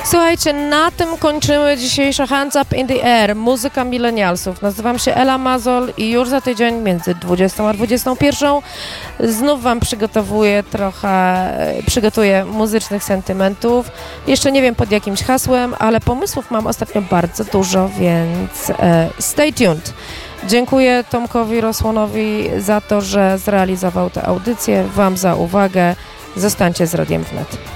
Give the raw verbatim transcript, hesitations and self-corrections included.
Słuchajcie, na tym kończymy dzisiejsze Hands Up in the Air, muzyka milenialsów. Nazywam się Ela Mazol i już za tydzień między dwudziestą a dwudziestą pierwszą znów wam przygotowuję trochę, przygotuję muzycznych sentymentów. Jeszcze nie wiem pod jakimś hasłem, ale pomysłów mam ostatnio bardzo dużo, więc e, stay tuned. Dziękuję Tomkowi Rosłonowi za to, że zrealizował tę audycję, wam za uwagę. Zostańcie z Radiem Wnet.